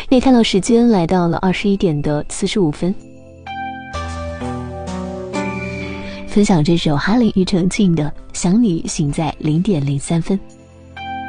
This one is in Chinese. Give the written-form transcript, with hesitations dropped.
你看到时间来到了21:45。分享这首哈林庾澄庆的《想你醒在0:03》。